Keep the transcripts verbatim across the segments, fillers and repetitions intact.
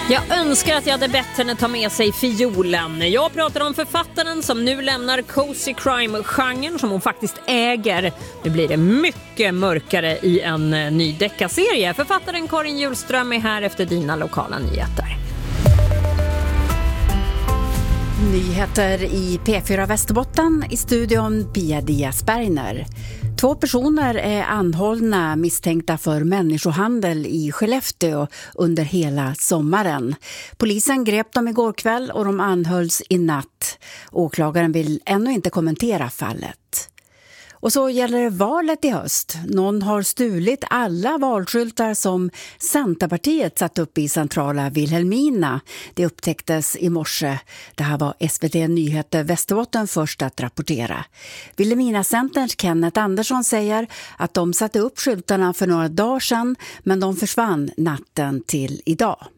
Jag önskar att jag hade bett henne ta med sig fiolen. Jag pratar om författaren som nu lämnar cozy crime-genren som hon faktiskt äger. Nu blir det mycket mörkare i en ny deckarserie. Författaren Karin Hjulström är här efter dina lokala nyheter. Nyheter i P fyra Västerbotten, i studion Pia Diaz-Bergner. Två personer är anhållna misstänkta för människohandel i Skellefteå under hela sommaren. Polisen grep dem igår kväll och de anhölls i natt. Åklagaren vill ännu inte kommentera fallet. Och så gäller det valet i höst. Någon har stulit alla valskyltar som Centerpartiet satt upp i centrala Vilhelmina. Det upptäcktes i morse. Det här var S V T Nyheter Västerbotten först att rapportera. Vilhelmina-centerns Kenneth Andersson säger att de satte upp skyltarna för några dagar sedan, men de försvann natten till idag.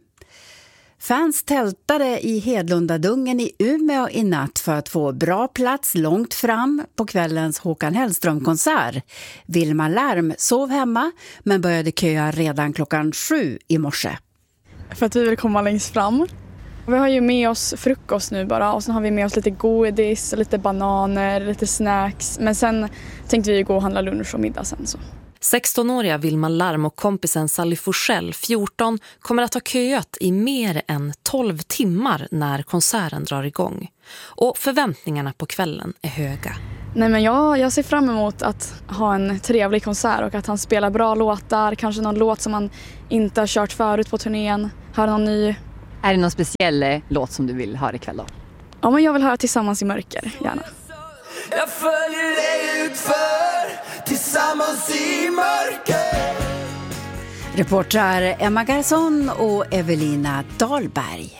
Fans tältade i Hedlundadungen i Umeå i natt för att få bra plats långt fram på kvällens Håkan Hellström-konsert. Vilma Larm sov hemma men började köa redan klockan sju i morse. För att vi vill komma längst fram. Vi har ju med oss frukost nu bara och sen har vi med oss lite godis, lite bananer, lite snacks. Men sen tänkte vi gå och handla lunch och middag sen så. sextonåriga Vilma Larm och kompisen Sally Forsell, fjorton, kommer att ha köat i mer än tolv timmar när konserten drar igång. Och förväntningarna på kvällen är höga. Nej, men jag, jag ser fram emot att ha en trevlig konsert och att han spelar bra låtar. Kanske någon låt som man inte har kört förut på turnén. Hör någon ny. Är det någon speciell låt som du vill höra ikväll då? Ja, men jag vill höra Tillsammans i mörker, gärna. Jag följer dig utför Tillsammans i mörker. Reportrar Emma Garson och Evelina Dahlberg.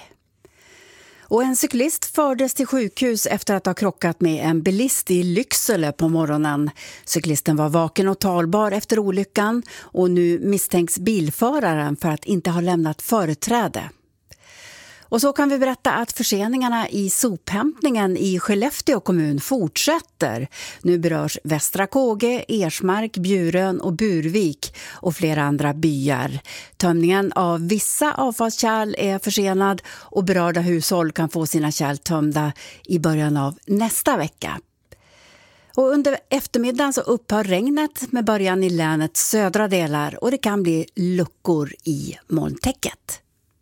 Och en cyklist fördes till sjukhus efter att ha krockat med en bilist i Lycksele på morgonen. Cyklisten var vaken och talbar efter olyckan och nu misstänks bilföraren för att inte ha lämnat företräde. Och så kan vi berätta att förseningarna i sophämtningen i Skellefteå kommun fortsätter. Nu berörs Västra Kåge, Ersmark, Bjurön och Burvik och flera andra byar. Tömningen av vissa avfallskärl är försenad och berörda hushåll kan få sina kärl tömda i början av nästa vecka. Och under eftermiddagen så upphör regnet med början i länets södra delar och det kan bli luckor i molntäcket.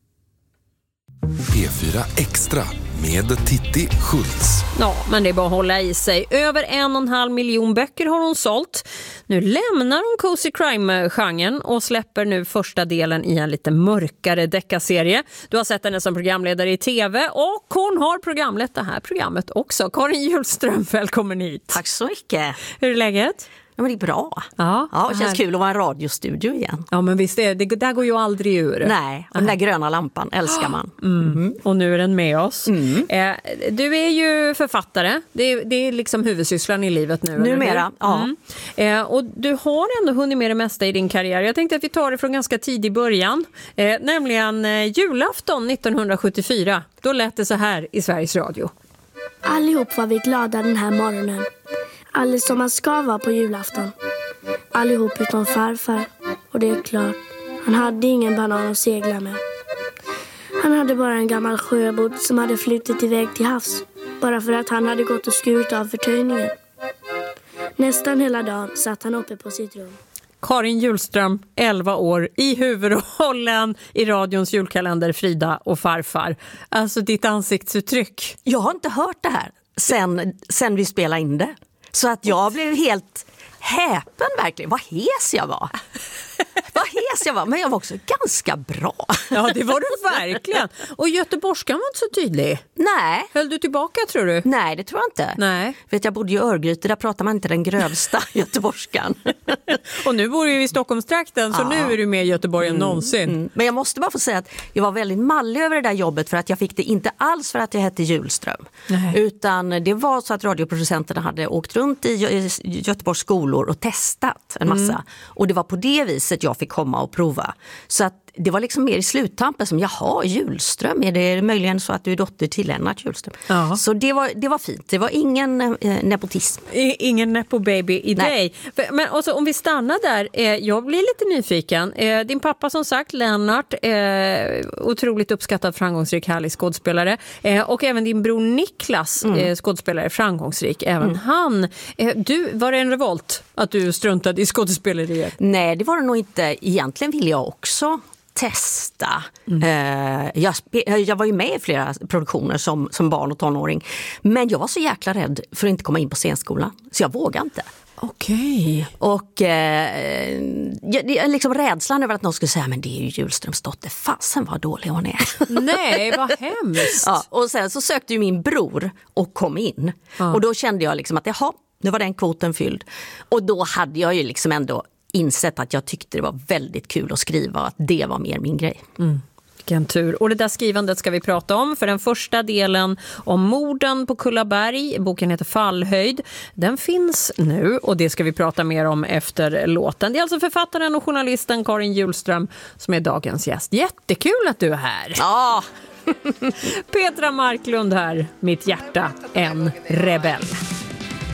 P fyra Extra med Titti Schultz. Ja, men det är bara att hålla i sig. Över en och en halv miljon böcker har hon sålt. Nu lämnar hon cozy crime-genren och släpper nu första delen i en lite mörkare deckarserie. Du har sett henne som programledare i tv och hon har programlett det här programmet också. Karin Hjulström, välkommen hit. Tack så mycket. Hur är läget? Ja, men det är bra. Ja, ja, det känns kul att vara en radiostudio igen. Ja, men visst är det, det där går ju aldrig ur. Nej, och den där gröna lampan älskar man. Mm. Mm. Och nu är den med oss. Mm. Eh, du är ju författare. Det är, det är liksom huvudsysslan i livet nu. Numera, ja. Mm. Eh, och du har ändå hunnit med det mesta i din karriär. Jag tänkte att vi tar det från ganska tidig början. Eh, nämligen eh, julafton nittonhundrasjuttiofyra. Då lät det så här i Sveriges Radio. Allihop var vi glada den här morgonen. Alldeles som man ska vara på julafton. Allihop utom farfar. Och det är klart, han hade ingen banan att segla med. Han hade bara en gammal sjöbåt som hade flyttat iväg till havs. Bara för att han hade gått och skurit av förtöjningen. Nästan hela dagen satt han uppe på sitt rum. Karin Hjulström, elva år, i huvudrollen i radions julkalender Frida och farfar. Alltså ditt ansiktsuttryck. Jag har inte hört det här sen, sen vi spelade in det. Så att jag blev helt häpen verkligen. Vad hes jag var. Vad hes jag var. Men jag var också ganska bra. Ja, det var du verkligen. Och göteborgskan var inte så tydlig. Nej. Höll du tillbaka, tror du? Nej, det tror jag inte. Nej. Vet, jag bodde i Örgryte, där pratar man inte den grövsta göteborgskan. Och nu bor du i Stockholmstrakten, så ja. Nu är du mer i Göteborg än mm, någonsin. Mm. Men jag måste bara få säga att jag var väldigt mallig över det där jobbet, för att jag fick det inte alls för att jag hette Hjulström. Nej. Utan det var så att radioproducenterna hade åkt runt i Göteborgs skolor och testat en massa. Mm. Och det var på det viset jag fick komma och prova. Så att det var liksom mer i sluttampen som, jaha, Hjulström, är det möjligen så att du är dotter till Lennart Hjulström? Ja. Så det var, det var fint, det var ingen eh, nepotism. Ingen nepo-baby i Nej. dig. Men också, om vi stannar där, eh, jag blir lite nyfiken. Eh, din pappa som sagt, Lennart, eh, otroligt uppskattad, framgångsrik, härlig skådespelare. Eh, och även din bror Niklas, mm. eh, skådespelare, framgångsrik. Även mm. han. Eh, du, var det en revolt att du struntade i skådespeleriet? Nej, det var det nog inte. Egentligen ville jag också testa. Mm. Eh, jag, jag var ju med i flera produktioner som, som barn och tonåring. Men jag var så jäkla rädd för att inte komma in på scenskolan. Så jag vågade inte. Okej. Och eh, jag, liksom rädslan över att någon skulle säga, men det är ju Hjulströms dotter, fasen vad dålig hon är. Nej, vad hemskt. Ja, och sen så sökte ju min bror och kom in. Ja. Och då kände jag liksom att jaha, nu var den kvoten fylld. Och då hade jag ju liksom ändå insett att jag tyckte det var väldigt kul att skriva och att det var mer min grej. Mm. Vilken tur. Och det där skrivandet ska vi prata om, för den första delen om morden på Kullaberg, boken heter Fallhöjd, den finns nu och det ska vi prata mer om efter låten. Det är alltså författaren och journalisten Karin Hjulström som är dagens gäst. Jättekul att du är här. Ja. Petra Marklund här, mitt hjärta, en rebell.